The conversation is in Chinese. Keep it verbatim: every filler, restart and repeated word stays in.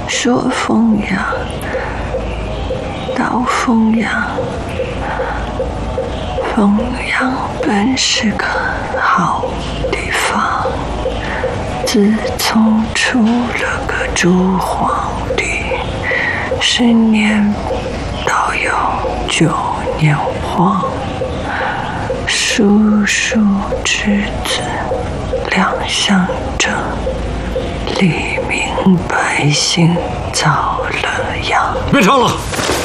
说凤阳到凤阳，凤阳本是个好地方，自从出了个朱皇帝，十年倒有九年荒，叔叔之子两相争，黎民百姓遭了殃。 别唱了，